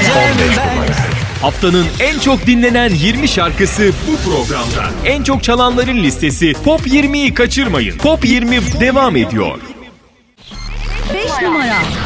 Haftanın en çok dinlenen 20 şarkısı bu programda. En çok çalanların listesi Top 20'yi kaçırmayın. Top 20 devam ediyor. 5 numara.